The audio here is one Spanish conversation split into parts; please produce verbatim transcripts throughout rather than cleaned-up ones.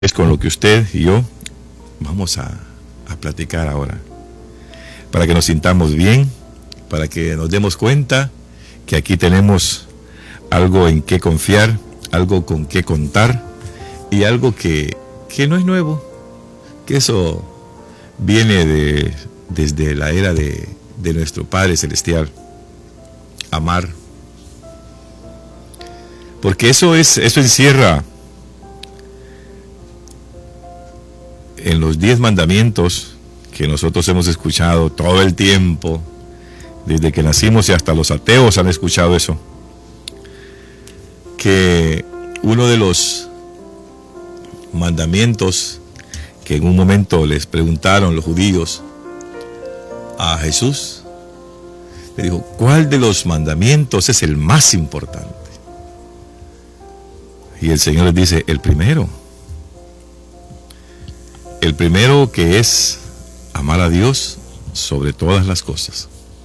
Es con lo que usted y yo vamos a, a platicar ahora, para que nos sintamos bien, para que nos demos cuenta que aquí tenemos algo en qué confiar, algo con qué contar y algo que, que no es nuevo, que eso viene de, desde la era de, de nuestro Padre Celestial, amar. Porque eso es, eso encierra en los diez mandamientos que nosotros hemos escuchado todo el tiempo, desde que nacimos y hasta los ateos han escuchado eso, que uno de los mandamientos que en un momento les preguntaron los judíos a Jesús, le dijo, ¿cuál de los mandamientos es el más importante? Y el Señor les dice, el primero. El primero, que es amar a Dios sobre todas las cosas.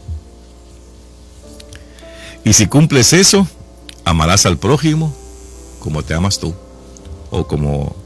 Y si cumples eso, amarás al prójimo como te amas tú, o como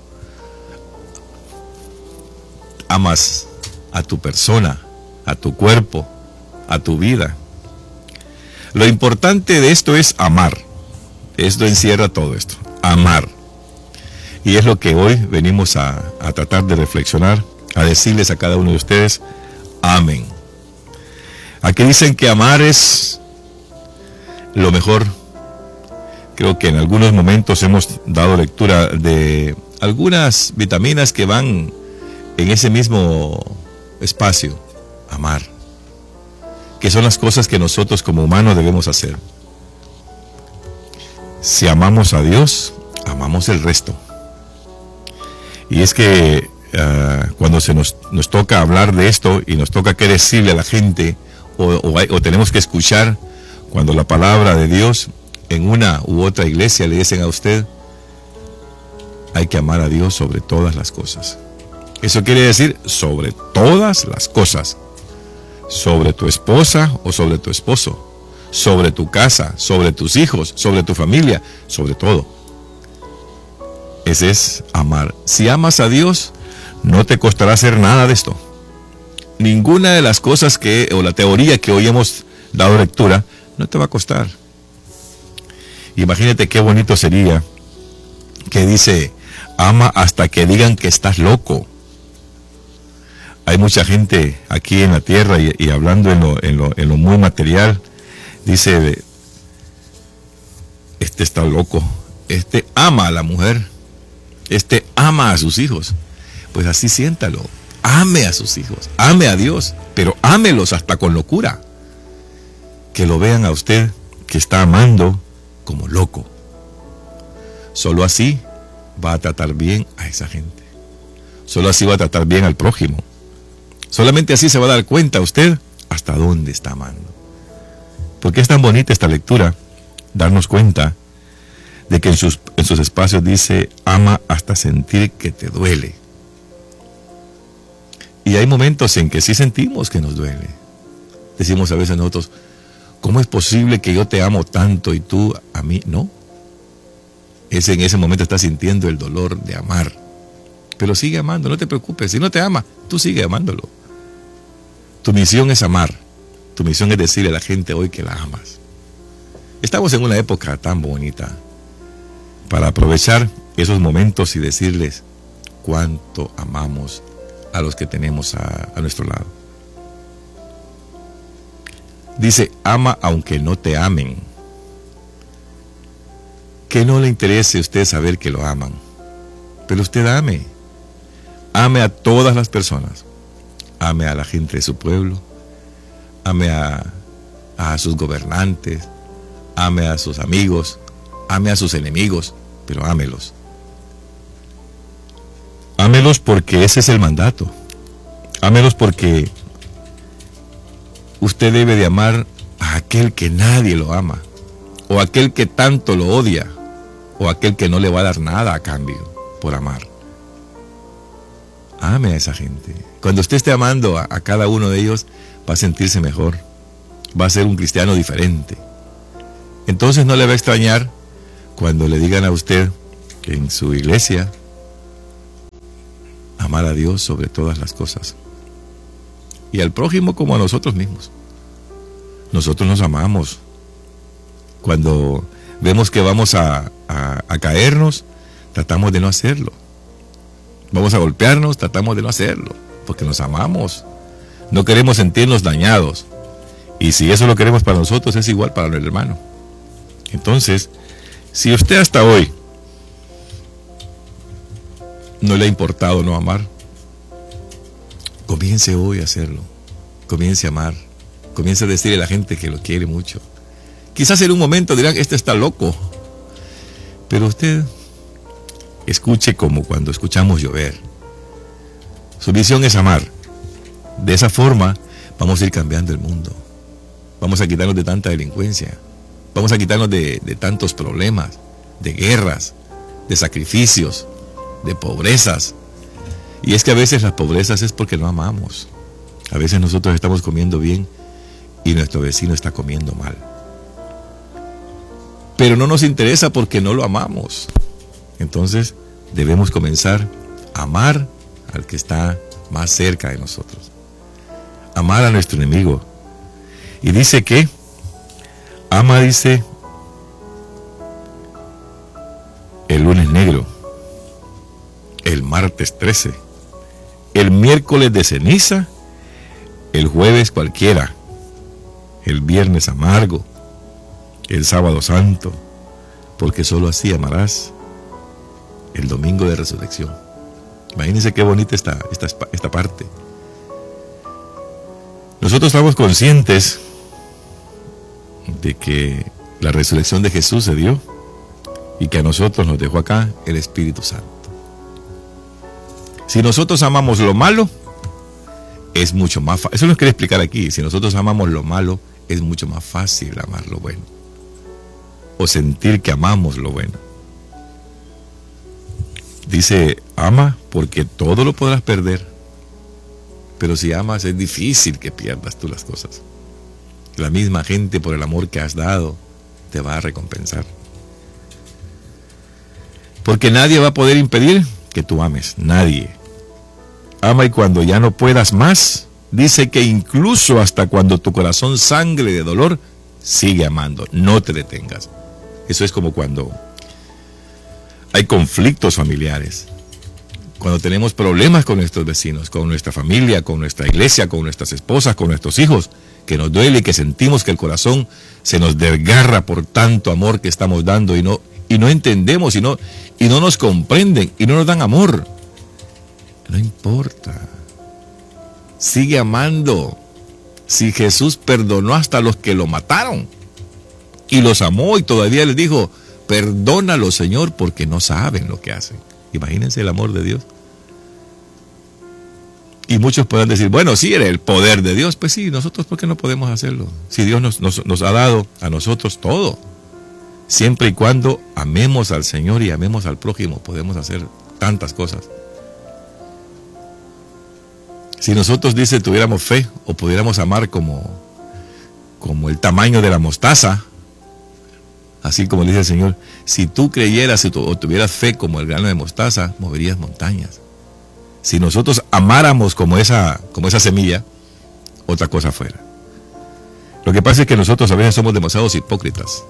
amas a tu persona, a tu cuerpo, a tu vida. Lo importante de esto es amar. Esto encierra todo esto, amar. Y es lo que hoy venimos a, a tratar de reflexionar, a decirles a cada uno de ustedes, amen. Aquí dicen que amar es lo mejor. Creo que en algunos momentos hemos dado lectura de algunas vitaminas que van en ese mismo espacio, amar, que son las cosas que nosotros como humanos debemos hacer. Si amamos a Dios, amamos el resto. Y es que uh, cuando se nos, nos toca hablar de esto y nos toca qué decirle a la gente, o, o, hay, o tenemos que escuchar cuando la palabra de Dios en una u otra iglesia le dicen a usted, hay que amar a Dios sobre todas las cosas. Eso quiere decir sobre todas las cosas. Sobre tu esposa o sobre tu esposo, sobre tu casa, sobre tus hijos, sobre tu familia, sobre todo. Ese es amar. Si amas a Dios, no te costará hacer nada de esto. Ninguna de las cosas que, o la teoría que hoy hemos dado lectura, no te va a costar. Imagínate qué bonito sería que dice, ama hasta que digan que estás loco. Hay mucha gente aquí en la tierra y, y hablando en lo, en, lo, en lo muy material, dice, este está loco, este ama a la mujer, este ama a sus hijos. Pues así siéntalo, ame a sus hijos, ame a Dios, pero ámelos hasta con locura. Que lo vean a usted que está amando como loco. Solo así va a tratar bien a esa gente. Solo así va a tratar bien al prójimo. Solamente así se va a dar cuenta usted hasta dónde está amando. Porque es tan bonita esta lectura, darnos cuenta de que en sus, en sus espacios dice, ama hasta sentir que te duele. Y hay momentos en que sí sentimos que nos duele. Decimos a veces nosotros, ¿cómo es posible que yo te amo tanto y tú a mí no? Ese en ese momento está sintiendo el dolor de amar. Pero sigue amando, no te preocupes. Si no te ama, tú sigue amándolo. Tu misión es amar. Tu misión es decirle a la gente hoy que la amas. Estamos en una época tan bonita para aprovechar esos momentos y decirles cuánto amamos a los que tenemos a, a nuestro lado. Dice, ama aunque no te amen. Que no le interese a usted saber que lo aman, pero usted ame. Ame a todas las personas. Ame a la gente de su pueblo. Ame a, a sus gobernantes. Ame a sus amigos. Ame a sus enemigos, pero ámelos. Ámelos porque ese es el mandato. Ámelos porque usted debe de amar a aquel que nadie lo ama, o aquel que tanto lo odia, o aquel que no le va a dar nada a cambio por amar. Ame a esa gente. Cuando usted esté amando a, a cada uno de ellos, va a sentirse mejor. Va a ser un cristiano diferente. Entonces no le va a extrañar cuando le digan a usted que en su iglesia amar a Dios sobre todas las cosas y al prójimo como a nosotros mismos. Nosotros nos amamos. Cuando vemos que vamos a, a, a caernos, tratamos de no hacerlo. Vamos a golpearnos, tratamos de no hacerlo, porque nos amamos. No queremos sentirnos dañados. Y si eso lo queremos para nosotros, es igual para el hermano. Entonces, si usted hasta hoy no le ha importado no amar, comience hoy a hacerlo. Comience a amar. Comience a decirle a la gente que lo quiere mucho. Quizás en un momento dirán, este está loco. Pero usted escuche como cuando escuchamos llover. Su visión es amar. De esa forma vamos a ir cambiando el mundo. Vamos a quitarnos de tanta delincuencia. Vamos a quitarnos de, de tantos problemas, de guerras, de sacrificios, de pobrezas. Y es que a veces las pobrezas es porque no amamos. A veces nosotros estamos comiendo bien y nuestro vecino está comiendo mal. Pero no nos interesa porque no lo amamos. Entonces debemos comenzar a amar al que está más cerca de nosotros. Amar a nuestro enemigo. Y dice que ama, dice, el lunes negro, el martes trece, el miércoles de ceniza, el jueves cualquiera, el viernes amargo, el sábado santo, porque solo así amarás el domingo de resurrección. Imagínense qué bonita esta, esta, esta parte. Nosotros estamos conscientes de que la resurrección de Jesús se dio y que a nosotros nos dejó acá el Espíritu Santo. Si nosotros amamos lo malo, es mucho más fácil. Eso lo quiero explicar aquí. Si nosotros amamos lo malo, es mucho más fácil amar lo bueno. O sentir que amamos lo bueno. Dice, ama porque todo lo podrás perder. Pero si amas es difícil que pierdas tú las cosas. La misma gente, por el amor que has dado, te va a recompensar. Porque nadie va a poder impedir que tú ames. Nadie. Ama y cuando ya no puedas más, dice que incluso hasta cuando tu corazón sangre de dolor, sigue amando. No te detengas. Eso es como cuando hay conflictos familiares. Cuando tenemos problemas con nuestros vecinos, con nuestra familia, con nuestra iglesia, con nuestras esposas, con nuestros hijos, que nos duele y que sentimos que el corazón se nos desgarra por tanto amor que estamos dando y no, y no entendemos y no, y no nos comprenden y no nos dan amor. No importa. Sigue amando. Si Jesús perdonó hasta a los que lo mataron y los amó y todavía les dijo, perdónalo, Señor, porque no saben lo que hacen. Imagínense el amor de Dios. Y muchos podrán decir, bueno, sí, era el poder de Dios. Pues sí, nosotros, ¿por qué no podemos hacerlo? Si Dios nos, nos, nos ha dado a nosotros todo. Siempre y cuando amemos al Señor y amemos al prójimo, podemos hacer tantas cosas. Si nosotros, dice, tuviéramos fe o pudiéramos amar como, como el tamaño de la mostaza, así como dice el Señor, si tú creyeras o tuvieras fe como el grano de mostaza, moverías montañas. Si nosotros amáramos como esa, como esa semilla, otra cosa fuera. Lo que pasa es que nosotros a veces somos demasiados hipócritas.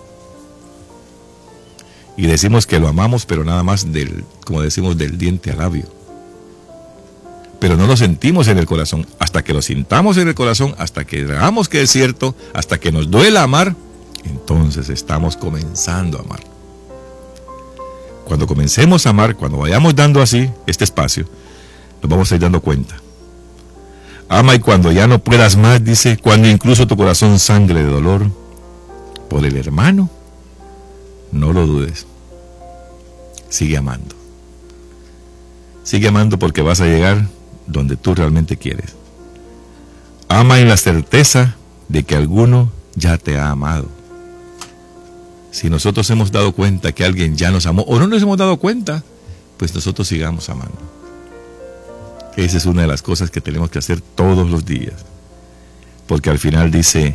Y decimos que lo amamos, pero nada más del, como decimos, del diente al labio. Pero no lo sentimos en el corazón. Hasta que lo sintamos en el corazón, hasta que veamos que es cierto, hasta que nos duela amar, entonces estamos comenzando a amar. Cuando comencemos a amar, cuando vayamos dando así este espacio, nos vamos a ir dando cuenta. Ama y cuando ya no puedas más, dice, cuando incluso tu corazón sangre de dolor por el hermano, no lo dudes. Sigue amando. Sigue amando porque vas a llegar donde tú realmente quieres. Ama en la certeza de que alguno ya te ha amado. Si nosotros hemos dado cuenta que alguien ya nos amó o no nos hemos dado cuenta, pues nosotros sigamos amando. Esa es una de las cosas que tenemos que hacer todos los días. Porque al final dice,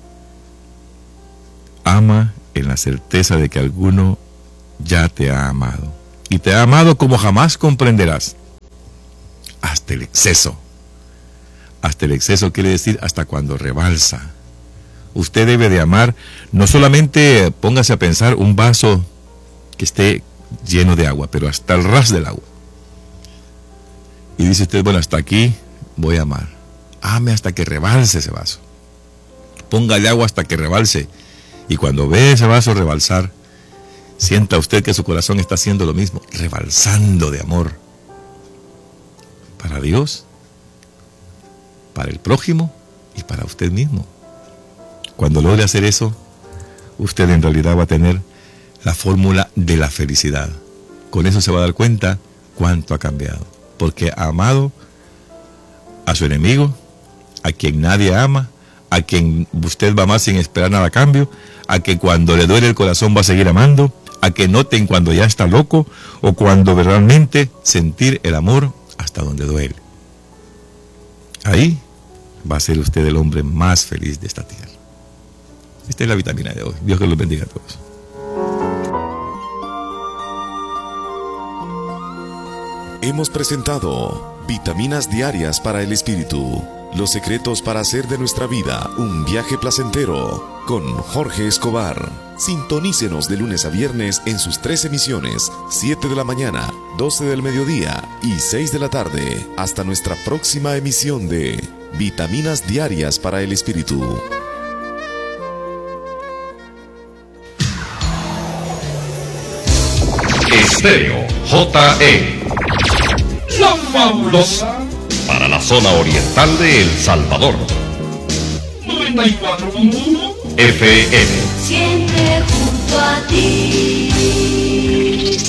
ama en la certeza de que alguno ya te ha amado. Y te ha amado como jamás comprenderás. hasta el exceso. Hasta el exceso quiere decir hasta cuando rebalsa. Usted debe de amar, no solamente póngase a pensar un vaso que esté lleno de agua, pero hasta el ras del agua. Y dice usted, bueno, hasta aquí voy a amar. Ame hasta que rebalse ese vaso. Póngale agua hasta que rebalse. Y cuando ve ese vaso rebalsar, sienta usted que su corazón está haciendo lo mismo, rebalsando de amor. Para Dios, para el prójimo y para usted mismo. Cuando logre hacer eso, usted en realidad va a tener la fórmula de la felicidad. Con eso se va a dar cuenta cuánto ha cambiado. Porque ha amado a su enemigo, a quien nadie ama, a quien usted va a amar sin esperar nada a cambio, a que cuando le duele el corazón va a seguir amando, a que noten cuando ya está loco o cuando realmente sentir el amor hasta donde duele. Ahí va a ser usted el hombre más feliz de esta tierra. Esta es la vitamina de hoy. Dios que los bendiga a todos. Hemos presentado Vitaminas Diarias para el Espíritu. Los secretos para hacer de nuestra vida un viaje placentero con Jorge Escobar. Sintonícenos de lunes a viernes en sus tres emisiones, siete de la mañana, doce del mediodía y seis de la tarde. Hasta nuestra próxima emisión de Vitaminas Diarias para el Espíritu. Estéreo J E, la fabulosa para la zona oriental de El Salvador. noventa y cuatro punto uno F M. Siempre junto a ti.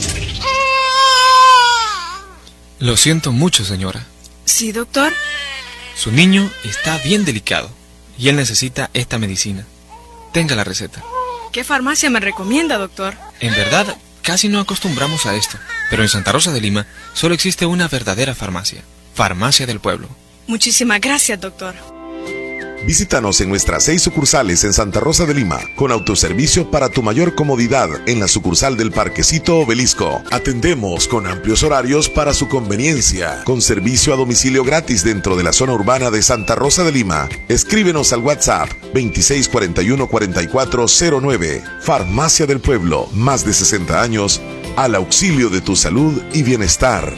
Lo siento mucho, señora. Sí, doctor. Su niño está bien delicado y él necesita esta medicina. Tenga la receta. ¿Qué farmacia me recomienda, doctor? En verdad, casi no acostumbramos a esto, pero en Santa Rosa de Lima solo existe una verdadera farmacia. Farmacia del Pueblo. Muchísimas gracias, doctor. Visítanos en nuestras seis sucursales en Santa Rosa de Lima, con autoservicio para tu mayor comodidad en la sucursal del Parquecito Obelisco. Atendemos con amplios horarios para su conveniencia, con servicio a domicilio gratis dentro de la zona urbana de Santa Rosa de Lima. Escríbenos al WhatsApp veintiséis cuarenta y uno cuarenta y cuatro cero nueve. Farmacia del Pueblo, más de sesenta años al auxilio de tu salud y bienestar.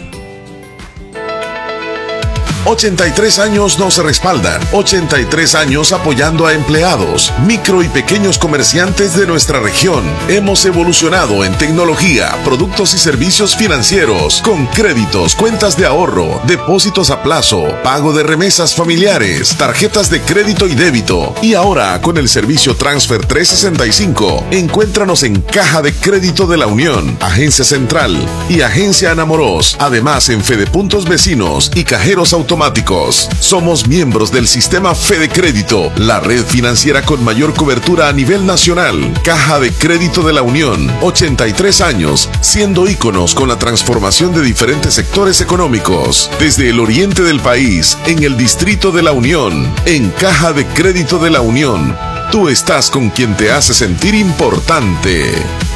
ochenta y tres años nos respaldan, ochenta y tres años apoyando a empleados, micro y pequeños comerciantes de nuestra región. Hemos evolucionado en tecnología, productos y servicios financieros, con créditos, cuentas de ahorro, depósitos a plazo, pago de remesas familiares, tarjetas de crédito y débito. Y ahora con el servicio Transfer trescientos sesenta y cinco, encuéntranos en Caja de Crédito de la Unión, Agencia Central y Agencia Anamoros. Además en Fedepuntos Vecinos y Cajeros Automáticos. Somos miembros del sistema Fede Crédito, la red financiera con mayor cobertura a nivel nacional. Caja de Crédito de la Unión, ochenta y tres años, siendo íconos con la transformación de diferentes sectores económicos. Desde el oriente del país, en el Distrito de la Unión, en Caja de Crédito de la Unión, tú estás con quien te hace sentir importante.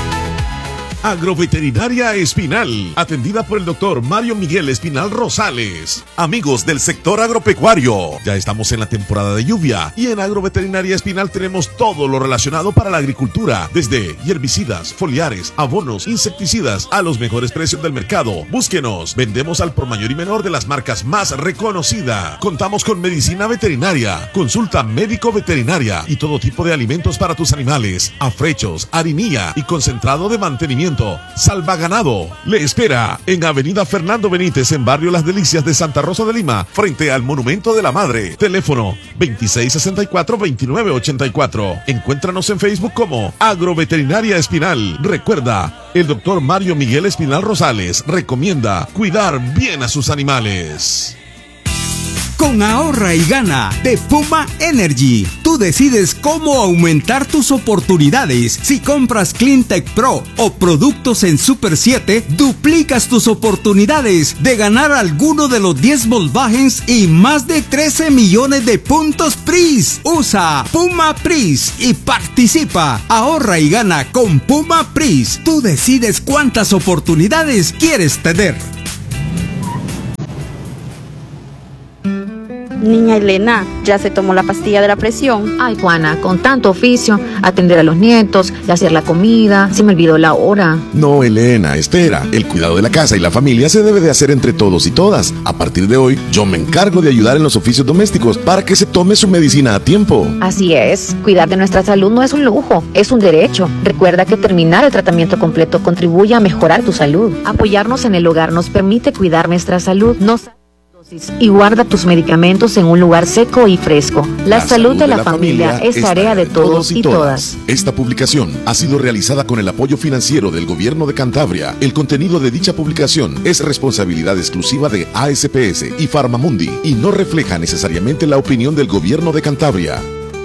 Agroveterinaria Espinal, atendida por el doctor Mario Miguel Espinal Rosales. Amigos del sector agropecuario, ya estamos en la temporada de lluvia y en Agroveterinaria Espinal tenemos todo lo relacionado para la agricultura, desde herbicidas, foliares, abonos, insecticidas, a los mejores precios del mercado. Búsquenos, vendemos al por mayor y menor de las marcas más reconocidas. Contamos con medicina veterinaria, consulta médico veterinaria y todo tipo de alimentos para tus animales, afrechos, harinilla y concentrado de mantenimiento. Salva Ganado le espera en Avenida Fernando Benítez, en Barrio Las Delicias de Santa Rosa de Lima, frente al Monumento de la Madre. Teléfono veintiséis sesenta y cuatro, veintinueve ochenta y cuatro. Encuéntranos en Facebook como Agroveterinaria Espinal. Recuerda, el doctor Mario Miguel Espinal Rosales recomienda cuidar bien a sus animales. Con Ahorra y Gana de Puma Energy, tú decides cómo aumentar tus oportunidades. Si compras Cleantech Pro o productos en Super siete, duplicas tus oportunidades de ganar alguno de los diez Volkswagens y más de trece millones de puntos P R I S. Usa Puma P R I S y participa. Ahorra y gana con Puma P R I S. Tú decides cuántas oportunidades quieres tener. Niña Elena, ¿ya se tomó la pastilla de la presión? Ay, Juana, con tanto oficio, atender a los nietos, y hacer la comida, se me olvidó la hora. No, Elena, espera. El cuidado de la casa y la familia se debe de hacer entre todos y todas. A partir de hoy, yo me encargo de ayudar en los oficios domésticos para que se tome su medicina a tiempo. Así es, cuidar de nuestra salud no es un lujo, es un derecho. Recuerda que terminar el tratamiento completo contribuye a mejorar tu salud. Apoyarnos en el hogar nos permite cuidar nuestra salud. No y guarda tus medicamentos en un lugar seco y fresco. La, la salud, salud de la, de la familia, familia es tarea de todos y todas. todas. Esta publicación ha sido realizada con el apoyo financiero del Gobierno de Cantabria. El contenido de dicha publicación es responsabilidad exclusiva de A S P S y Farmamundi y no refleja necesariamente la opinión del Gobierno de Cantabria.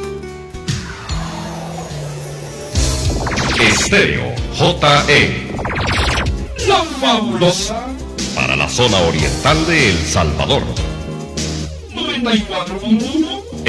Estéreo J E, la fabulosa para la zona oriental de El Salvador. noventa y cuatro punto uno